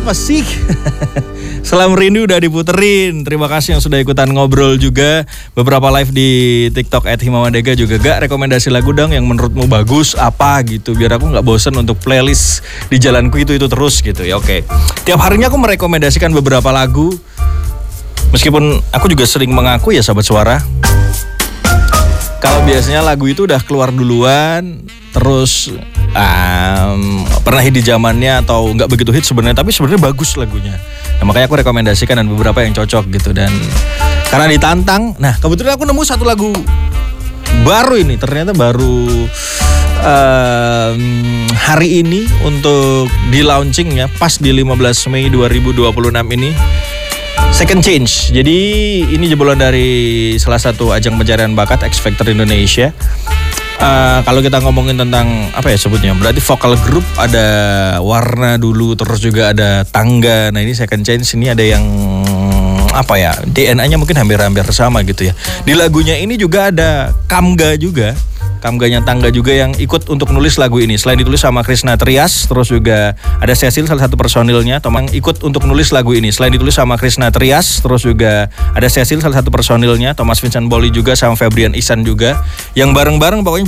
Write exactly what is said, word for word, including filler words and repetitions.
Masih Salam Rindu udah diputerin. Terima kasih yang sudah ikutan ngobrol juga. Beberapa live di TikTok at Himawadega juga. Gak rekomendasi lagu dong yang menurutmu bagus apa gitu, biar aku gak bosen untuk playlist di jalanku itu-itu terus gitu ya. Oke, tiap harinya aku merekomendasikan beberapa lagu. Meskipun aku juga sering mengaku ya sahabat suara, kalau biasanya lagu itu udah keluar duluan, terus um, pernah hit di zamannya atau nggak begitu hit sebenarnya, tapi sebenarnya bagus lagunya. Nah, makanya aku rekomendasikan dan beberapa yang cocok gitu. Dan karena ditantang, nah kebetulan aku nemu satu lagu baru ini, ternyata baru um, hari ini untuk di launchingnya pas di lima belas Mei dua ribu dua puluh enam ini. Second Change. Jadi ini jebolan dari salah satu ajang pencarian bakat X Factor Indonesia. Uh, kalau kita ngomongin tentang apa ya sebutnya, berarti vokal group ada Warna dulu, terus juga ada Tangga. Nah ini Second Change ini ada yang apa ya, D N A-nya mungkin hampir-hampir sama gitu ya. Di lagunya ini juga ada Kamga juga. Kamganya Tangga juga yang ikut untuk nulis lagu ini. Selain ditulis sama Krishna Trias, terus juga ada Cecil salah satu personilnya, Tomang ikut untuk nulis lagu ini. Selain ditulis sama Krishna Trias, terus juga ada Cecil salah satu personilnya, Thomas Vincent Bolly juga sama Febrian Ihsan juga, yang bareng-bareng pokoknya